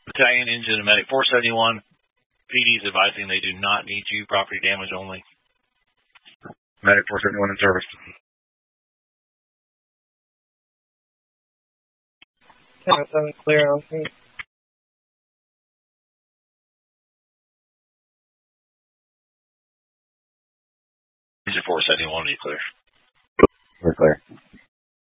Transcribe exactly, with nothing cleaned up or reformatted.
Battalion, Engine, and Medic four seventy-one. P D is advising they do not need you. Property damage only. Medic four seventy-one in service. ten seven clear on scene. Engine four seventy-one, are you clear? We're clear.